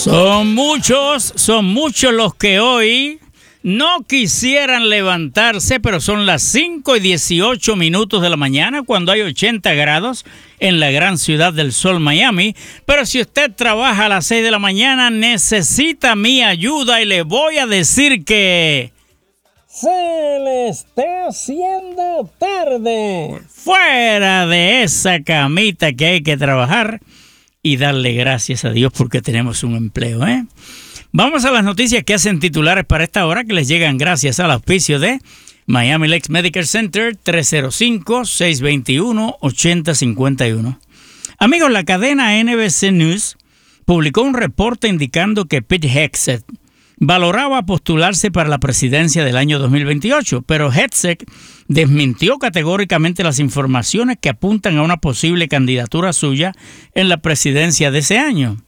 Son muchos los que hoy no quisieran levantarse, pero son las 5:18 de la mañana cuando hay 80 grados en la gran ciudad del sol, Miami. Pero si usted trabaja a las 6 de la mañana, necesita mi ayuda y le voy a decir que se le está haciendo tarde. Fuera de esa camita que hay que trabajar y darle gracias a Dios porque tenemos un empleo, ¿eh? Vamos a las noticias que hacen titulares para esta hora, que les llegan gracias al auspicio de Miami Lakes Medical Center, 305-621-8051. Amigos, la cadena NBC News publicó un reporte indicando que Pete Hegseth valoraba postularse para la presidencia del año 2028, pero Hegseth desmintió categóricamente las informaciones que apuntan a una posible candidatura suya en la presidencia de ese año.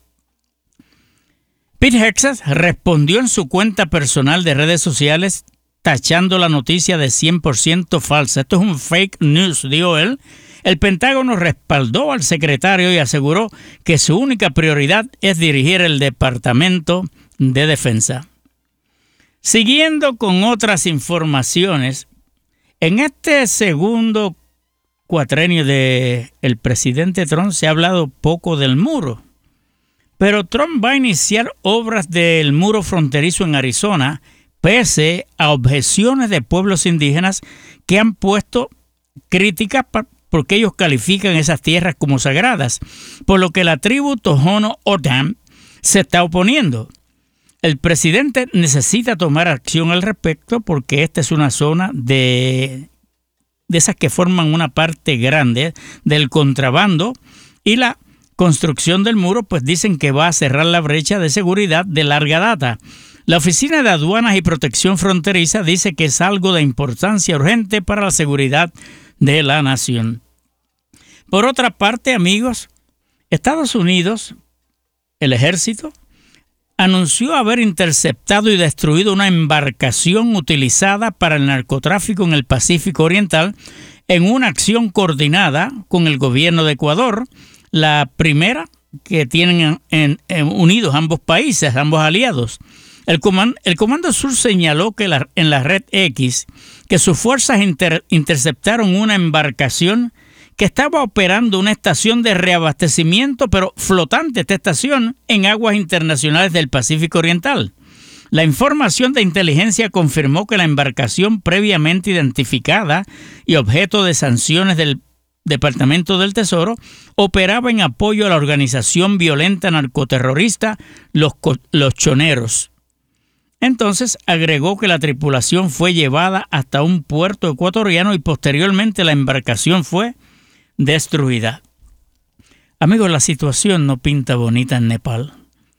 Pete Hegseth respondió en su cuenta personal de redes sociales tachando la noticia de 100% falsa. Esto es un fake news, dijo él. El Pentágono respaldó al secretario y aseguró que su única prioridad es dirigir el Departamento de Defensa. Siguiendo con otras informaciones, en este segundo cuatrenio del presidente Trump se ha hablado poco del muro. Pero Trump va a iniciar obras del muro fronterizo en Arizona, pese a objeciones de pueblos indígenas que han puesto críticas porque ellos califican esas tierras como sagradas, por lo que la tribu Tohono O'odham se está oponiendo. El presidente necesita tomar acción al respecto porque esta es una zona de esas que forman una parte grande del contrabando y la construcción del muro, pues dicen que va a cerrar la brecha de seguridad de larga data. La Oficina de Aduanas y Protección Fronteriza dice que es algo de importancia urgente para la seguridad de la nación. Por otra parte, amigos, Estados Unidos, el ejército, anunció haber interceptado y destruido una embarcación utilizada para el narcotráfico en el Pacífico Oriental en una acción coordinada con el gobierno de Ecuador, la primera que tienen unidos ambos países, ambos aliados. El Comando Sur señaló que en la red X que sus fuerzas interceptaron una embarcación que estaba operando una estación de reabastecimiento, pero flotante esta estación, en aguas internacionales del Pacífico Oriental. La información de inteligencia confirmó que la embarcación previamente identificada y objeto de sanciones del Departamento del Tesoro operaba en apoyo a la organización violenta narcoterrorista Los Choneros. Entonces agregó que la tripulación fue llevada hasta un puerto ecuatoriano y posteriormente la embarcación fue destruida. Amigos, la situación no pinta bonita en Nepal.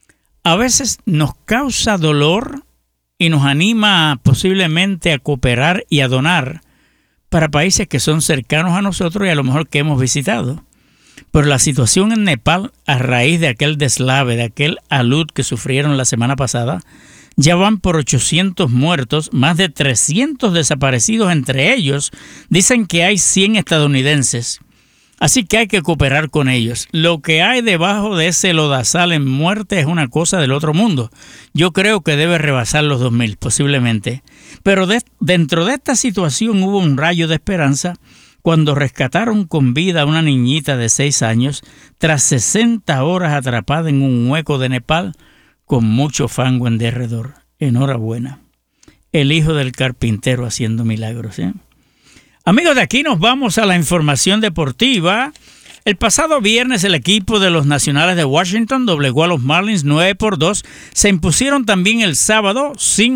A veces nos causa dolor y nos anima posiblemente a cooperar y a donar para países que son cercanos a nosotros y a lo mejor que hemos visitado. Pero la situación en Nepal, a raíz de aquel deslave, de aquel alud que sufrieron la semana pasada, ya van por 800 muertos, más de 300 desaparecidos, entre ellos dicen que hay 100 estadounidenses. Así que hay que cooperar con ellos. Lo que hay debajo de ese lodazal en muerte es una cosa del otro mundo. Yo creo que debe rebasar los 2,000, posiblemente. Pero dentro de esta situación hubo un rayo de esperanza cuando rescataron con vida a una niñita de 6 años tras 60 horas atrapada en un hueco de Nepal con mucho fango en derredor. Enhorabuena. El hijo del carpintero haciendo milagros, ¿eh? Amigos, de aquí nos vamos a la información deportiva. El pasado viernes el equipo de los Nacionales de Washington doblegó a los Marlins 9-2. Se impusieron también el sábado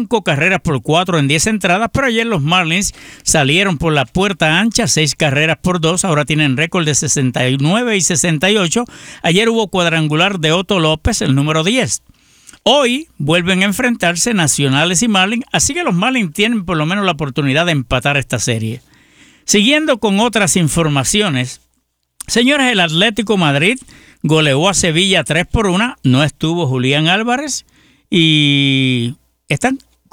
5-4 en 10 entradas, pero ayer los Marlins salieron por la puerta ancha 6-2. Ahora tienen récord de 69 y 68. Ayer hubo cuadrangular de Otto López, el número 10. Hoy vuelven a enfrentarse Nacionales y Marlins, así que los Marlins tienen por lo menos la oportunidad de empatar esta serie. Siguiendo con otras informaciones, señores, el Atlético Madrid goleó a Sevilla 3-1, no estuvo Julián Álvarez y están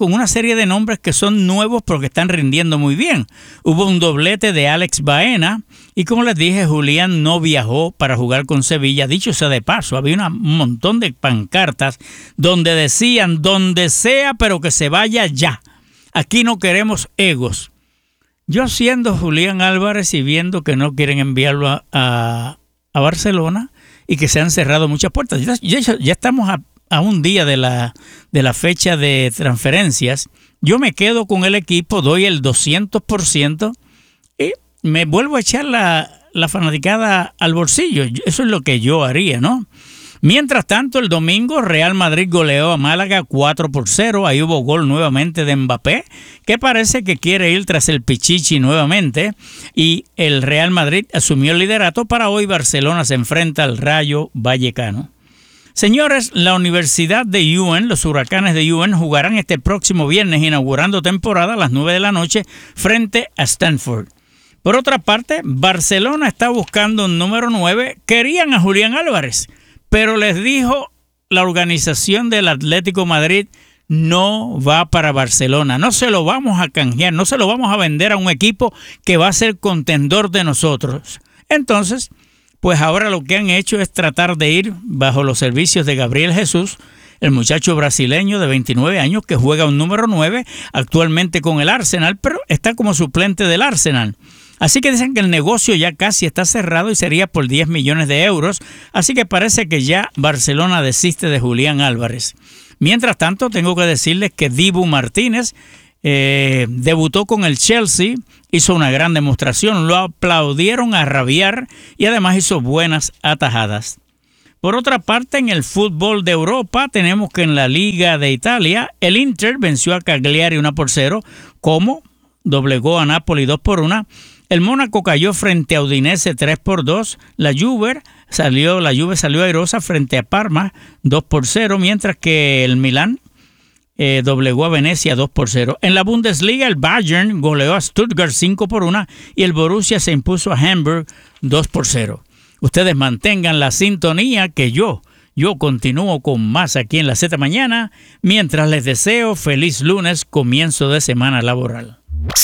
con una serie de nombres que son nuevos porque están rindiendo muy bien. Hubo un doblete de Alex Baena y, como les dije, Julián no viajó para jugar con Sevilla. Dicho sea de paso, había un montón de pancartas donde decían, donde sea, pero que se vaya ya. Aquí no queremos egos. Yo, siendo Julián Álvarez y viendo que no quieren enviarlo a Barcelona y que se han cerrado muchas puertas, ya estamos a un día de la fecha de transferencias. Yo me quedo con el equipo, doy el 200% y me vuelvo a echar la fanaticada al bolsillo. Eso es lo que yo haría, ¿no? Mientras tanto, el domingo Real Madrid goleó a Málaga 4-0. Ahí hubo gol nuevamente de Mbappé, que parece que quiere ir tras el Pichichi nuevamente. Y el Real Madrid asumió el liderato. Para hoy Barcelona se enfrenta al Rayo Vallecano. Señores, la Universidad de UNN, los Huracanes de UNN, jugarán este próximo viernes, inaugurando temporada a las 9 de la noche frente a Stanford. Por otra parte, Barcelona está buscando un número 9. Querían a Julián Álvarez, pero les dijo la organización del Atlético Madrid, no va para Barcelona, no se lo vamos a canjear, no se lo vamos a vender a un equipo que va a ser contendor de nosotros. Entonces, pues ahora lo que han hecho es tratar de ir bajo los servicios de Gabriel Jesús, el muchacho brasileño de 29 años que juega un número 9 actualmente con el Arsenal, pero está como suplente del Arsenal. Así que dicen que el negocio ya casi está cerrado y sería por 10 millones de euros. Así que parece que ya Barcelona desiste de Julián Álvarez. Mientras tanto, tengo que decirles que Dibu Martínez debutó con el Chelsea, hizo una gran demostración, lo aplaudieron a rabiar y además hizo buenas atajadas. Por otra parte, en el fútbol de Europa, tenemos que en la Liga de Italia, el Inter venció a Cagliari 1-0, como doblegó a Napoli 2-1. El Mónaco cayó frente a Udinese 3-2. La Juve salió airosa frente a Parma 2-0, mientras que el Milán doblegó a Venecia 2-0. En la Bundesliga, el Bayern goleó a Stuttgart 5-1 y el Borussia se impuso a Hamburg 2-0. Ustedes mantengan la sintonía que yo continúo con más aquí en la Z Mañana, mientras les deseo feliz lunes, comienzo de semana laboral.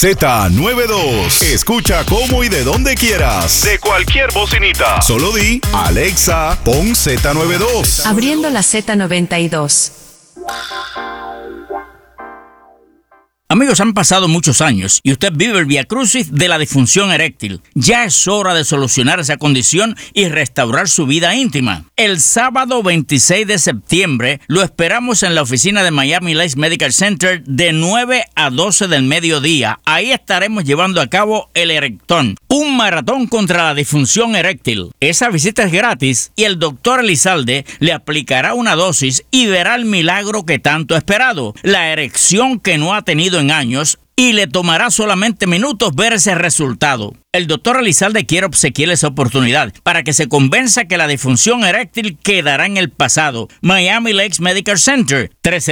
Z92. Escucha cómo y de donde quieras. De cualquier bocinita. Solo di, Alexa, pon Z92. Abriendo la Z92. Amigos, han pasado muchos años y usted vive el viacrucis de la disfunción eréctil. Ya es hora de solucionar esa condición y restaurar su vida íntima. El sábado 26 de septiembre lo esperamos en la oficina de Miami Lakes Medical Center de 9 a 12 del mediodía. Ahí estaremos llevando a cabo el Erectón, un maratón contra la disfunción eréctil. Esa visita es gratis y el doctor Elizalde le aplicará una dosis y verá el milagro que tanto ha esperado. La erección que no ha tenido en años, y le tomará solamente minutos ver ese resultado. El doctor Elizalde quiere obsequiarle esa oportunidad para que se convenza que la disfunción eréctil quedará en el pasado. Miami Lakes Medical Center,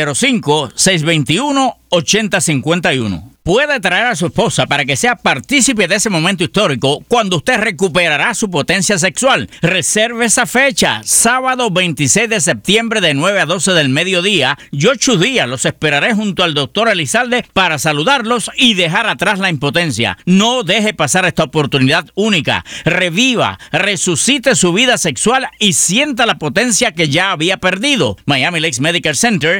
305-621-8051. Puede traer a su esposa para que sea partícipe de ese momento histórico cuando usted recuperará su potencia sexual. Reserve esa fecha, sábado 26 de septiembre de 9 a 12 del mediodía. Yo, Chudía, los esperaré junto al doctor Elizalde para saludarlos y dejar atrás la impotencia. No deje pasar esta oportunidad única. Reviva, resucite su vida sexual y sienta la potencia que ya había perdido. Miami Lakes Medical Center,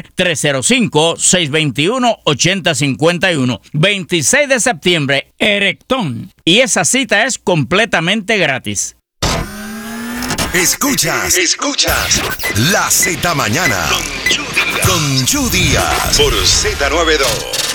305-621-8051. 26 de septiembre, Erectón. Y esa cita es completamente gratis. Escuchas La Z Mañana con Chu Díaz por Z92.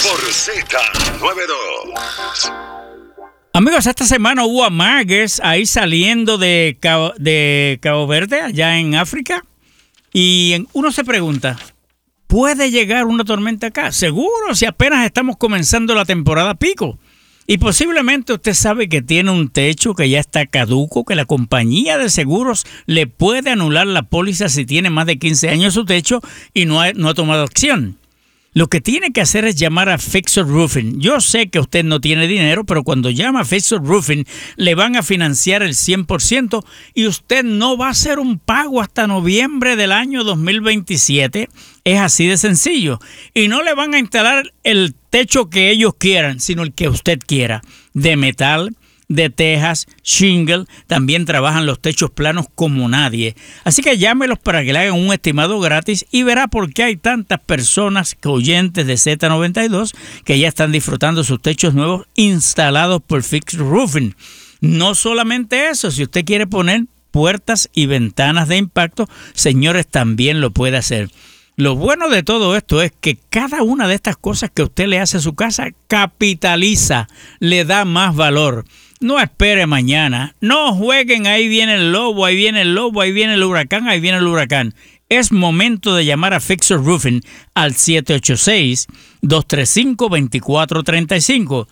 Amigos, esta semana hubo amagues ahí saliendo de Cabo Verde, allá en África. Y uno se pregunta, ¿puede llegar una tormenta acá? Seguro, si apenas estamos comenzando la temporada pico. Y posiblemente usted sabe que tiene un techo que ya está caduco, que la compañía de seguros le puede anular la póliza si tiene más de 15 años su techo y no ha tomado acción. Lo que tiene que hacer es llamar a Fixer Roofing. Yo sé que usted no tiene dinero, pero cuando llama a Fixer Roofing le van a financiar el 100% y usted no va a hacer un pago hasta noviembre del año 2027. Es así de sencillo. Y no le van a instalar el techo que ellos quieran, sino el que usted quiera. De metal, de tejas, shingle, también trabajan los techos planos como nadie. Así que llámelos para que le hagan un estimado gratis y verá por qué hay tantas personas oyentes de Z92 que ya están disfrutando sus techos nuevos instalados por Fixed Roofing. No solamente eso, si usted quiere poner puertas y ventanas de impacto, señores, también lo puede hacer. Lo bueno de todo esto es que cada una de estas cosas que usted le hace a su casa capitaliza, le da más valor. No espere mañana, no jueguen, ahí viene el lobo, ahí viene el lobo, ahí viene el huracán, ahí viene el huracán. Es momento de llamar a Fixer Roofing al 786-235-2435.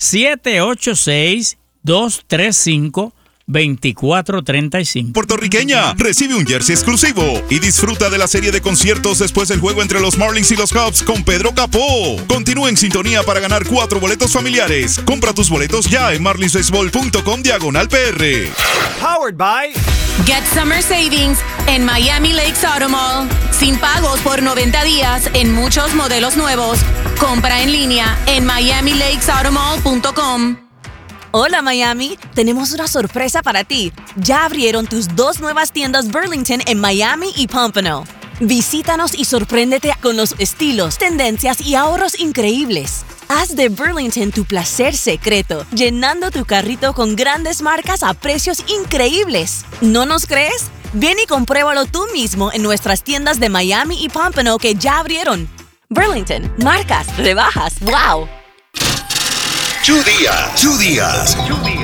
786-235-2435. Puertorriqueña, recibe un jersey exclusivo y disfruta de la serie de conciertos después del juego entre los Marlins y los Cubs con Pedro Capó. Continúa en sintonía para ganar 4 boletos familiares. Compra tus boletos ya en marlinsbaseball.com/PR. Powered by Get Summer Savings en Miami Lakes Auto Mall. Sin pagos por 90 días en muchos modelos nuevos. Compra en línea en miamilakesautomall.com. Hola Miami, tenemos una sorpresa para ti. Ya abrieron tus 2 nuevas tiendas Burlington en Miami y Pompano. Visítanos y sorpréndete con los estilos, tendencias y ahorros increíbles. Haz de Burlington tu placer secreto, llenando tu carrito con grandes marcas a precios increíbles. ¿No nos crees? Ven y compruébalo tú mismo en nuestras tiendas de Miami y Pompano que ya abrieron. Burlington, marcas, rebajas, ¡wow! Díaz.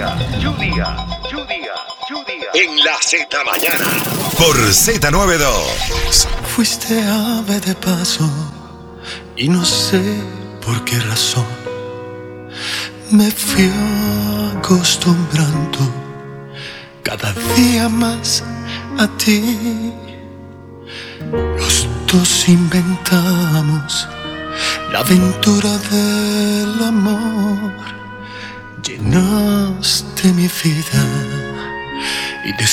En la Z Mañana. Por Z92. Fuiste ave de paso y no sé por qué razón me fui acostumbrando cada día más a ti. Los dos inventamos la aventura del amor. Llenaste mi vida y